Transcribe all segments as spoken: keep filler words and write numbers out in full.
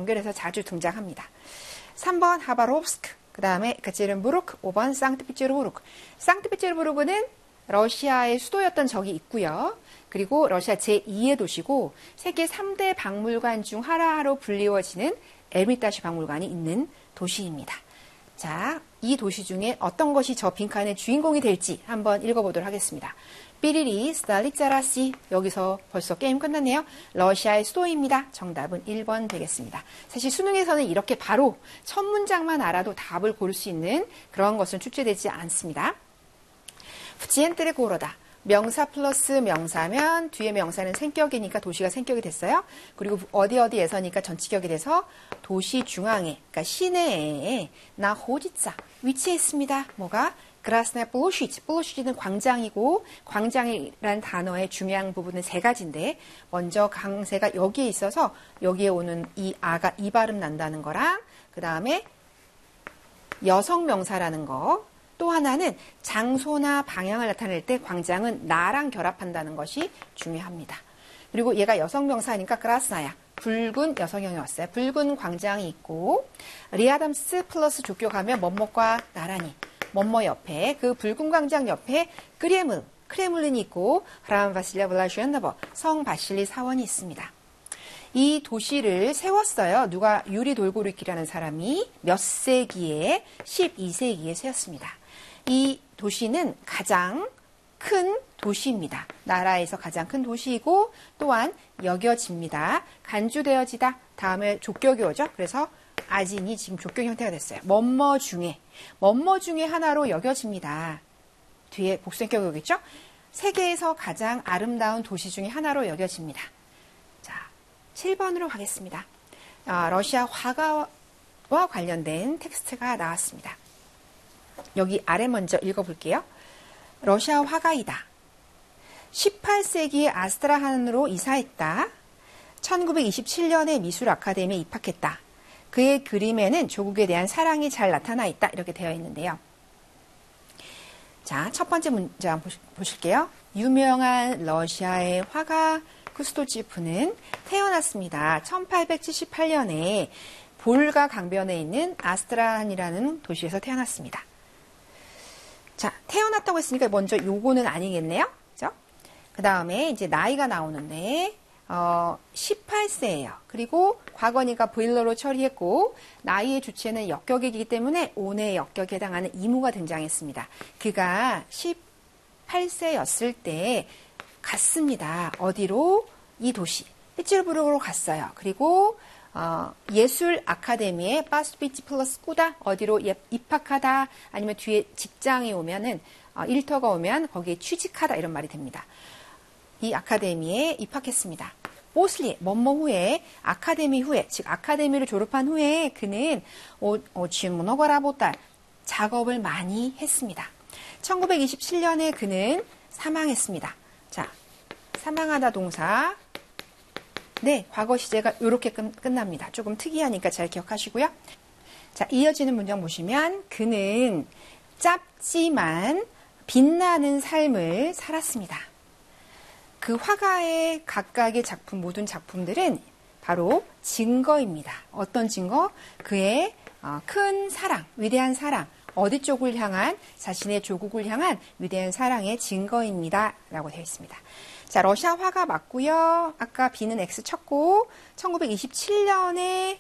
연결해서 자주 등장합니다. 삼 번 하바롭스크, 그 다음에 에카체른부르크, 오 번 상트피테르부르크. 상트피테르부르크는 러시아의 수도였던 적이 있고요. 그리고 러시아 제이의 도시고 세계 삼 대 박물관 중 하나로 불리워지는 에르미타슈 박물관이 있는 도시입니다. 자, 이 도시 중에 어떤 것이 저 빈칸의 주인공이 될지 한번 읽어보도록 하겠습니다. 삐리리 스탈리짜라시. 여기서 벌써 게임 끝났네요. 러시아의 수도입니다. 정답은 일 번 되겠습니다. 사실 수능에서는 이렇게 바로 첫 문장만 알아도 답을 고를 수 있는 그런 것은 출제되지 않습니다. 푸치엔트레 고로다. 명사 플러스 명사면 뒤에 명사는 생격이니까 도시가 생격이 됐어요. 그리고 어디 어디에서니까 전치격이 돼서 도시 중앙에, 그러니까 시내에 나 호지자 위치했습니다. 뭐가? 그라스나 플로시치. 플로시치는 광장이고 광장이라는 단어의 중요한 부분은 세 가지인데 먼저 강세가 여기에 있어서 여기에 오는 이 아가 이 발음 난다는 거랑 그 다음에 여성 명사라는 거. 또 하나는 장소나 방향을 나타낼 때 광장은 나랑 결합한다는 것이 중요합니다. 그리고 얘가 여성 명사니까 그라스나야. 붉은 여성형이 왔어요. 붉은 광장이 있고 리아담스 플러스 족교가면 뭐뭐과 나란히 뭐뭐 옆에 그 붉은 광장 옆에 크레물, 크레물린이 있고 프람 바실리아 블라슈엔나버 성 바실리 사원이 있습니다. 이 도시를 세웠어요. 누가 유리 돌고르키라는 사람이 몇 세기에 십이 세기에 세웠습니다. 이 도시는 가장 큰 도시입니다. 나라에서 가장 큰 도시이고 또한 여겨집니다. 간주되어지다. 다음에 족격이 오죠. 그래서 아진이 지금 족격 형태가 됐어요. 뭐뭐 중에 뭐뭐 중에 하나로 여겨집니다. 뒤에 복수형격이 오겠죠. 세계에서 가장 아름다운 도시 중에 하나로 여겨집니다. 자, 칠 번으로 가겠습니다. 아, 러시아 화가와 관련된 텍스트가 나왔습니다. 여기 아래 먼저 읽어볼게요. 러시아 화가이다. 십팔 세기에 아스트라한으로 이사했다. 천구백이십칠 년에 미술 아카데미에 입학했다. 그의 그림에는 조국에 대한 사랑이 잘 나타나 있다. 이렇게 되어 있는데요. 자, 첫 번째 문장 보실게요. 유명한 러시아의 화가 쿠스토치프는 태어났습니다. 천팔백칠십팔 년에 볼가 강변에 있는 아스트라한이라는 도시에서 태어났습니다. 자, 태어났다고 했으니까 먼저 요거는 아니겠네요. 그죠? 그 다음에 이제 나이가 나오는데, 어, 십팔 세예요. 그리고 과거니까 보일러로 처리했고, 나이의 주체는 역격이기 때문에 온의 역격에 해당하는 이무가 등장했습니다. 그가 십팔 세였을 때 갔습니다. 어디로? 이 도시. 피츠부르크로 갔어요. 그리고 어, 예술 아카데미에 파스피치 플러스 꾸다 어디로 입학하다 아니면 뒤에 직장이 오면은 어, 일터가 오면 거기에 취직하다 이런 말이 됩니다. 이 아카데미에 입학했습니다. 보슬리 뭐뭐 후에 아카데미 후에 즉 아카데미를 졸업한 후에 그는 오치무노거라보다 작업을 많이 했습니다. 천구백이십칠 년에 그는 사망했습니다. 자, 사망하다 동사. 네, 과거 시제가 이렇게 끝납니다. 조금 특이하니까 잘 기억하시고요. 자, 이어지는 문장 보시면 그는 짧지만 빛나는 삶을 살았습니다. 그 화가의 각각의 작품, 모든 작품들은 바로 증거입니다. 어떤 증거? 그의 큰 사랑, 위대한 사랑, 어디 쪽을 향한, 자신의 조국을 향한 위대한 사랑의 증거입니다. 라고 되어 있습니다. 자, 러시아 화가 맞고요. 아까 B는 X 쳤고 천구백이십칠 년에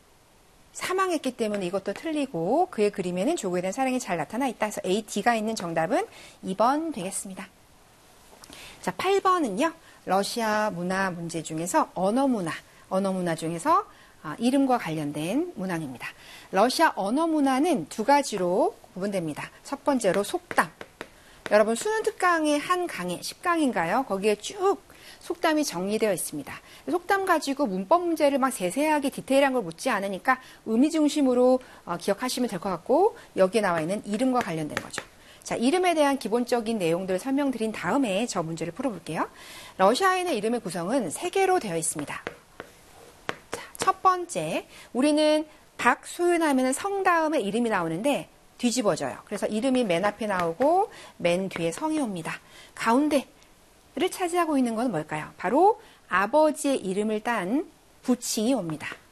사망했기 때문에 이것도 틀리고 그의 그림에는 조국에 대한 사랑이 잘 나타나 있다. 그래서 A, D가 있는 정답은 이 번 되겠습니다. 자, 팔 번은요. 러시아 문화 문제 중에서 언어 문화, 언어 문화 중에서 아, 이름과 관련된 문항입니다. 러시아 언어 문화는 두 가지로 구분됩니다. 첫 번째로 속담. 여러분 수능 특강의 한 강의, 십 강인가요? 거기에 쭉 속담이 정리되어 있습니다. 속담 가지고 문법 문제를 막 세세하게 디테일한 걸 묻지 않으니까 의미 중심으로 어, 기억하시면 될 것 같고 여기에 나와 있는 이름과 관련된 거죠. 자, 이름에 대한 기본적인 내용들을 설명드린 다음에 저 문제를 풀어볼게요. 러시아인의 이름의 구성은 세 개로 되어 있습니다. 자, 첫 번째, 우리는 박소윤 하면 성 다음에 이름이 나오는데 뒤집어져요. 그래서 이름이 맨 앞에 나오고 맨 뒤에 성이 옵니다. 가운데를 차지하고 있는 건 뭘까요? 바로 아버지의 이름을 딴 부칭이 옵니다.